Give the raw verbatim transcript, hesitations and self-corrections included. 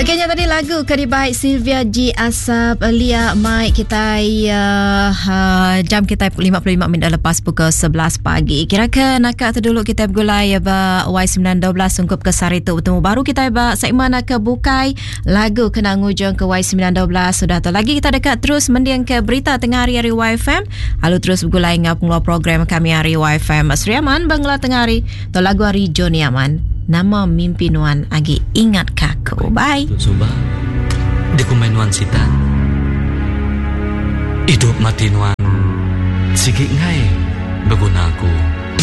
Okeynya tadi lagu Keribaik Sylvia G Asap Lia Mike kita uh, uh, jam kita lima puluh lima minit lepas pukul sebelas pagi. Kira-kira nakak terdulu kita bergulai ya ba Y sembilan dua belas sungkup ke Sarito bertemu baru kita ba segmen nak bukai lagu kena ngujung ke Y sembilan dua belas sudah tu lagi kita dekat terus mendiang ke berita tengah hari hari Y F M. Lalu terus bergulai ngap ngulai program kami hari Y F M. Sri Aman Bangla tengah hari tu lagu hari Joni Aman. Nama mimpi nuan agi ingat kaku. Bye. Coba dokumen nuan sita. Hidup mati nuan. Sige ngai berguna aku.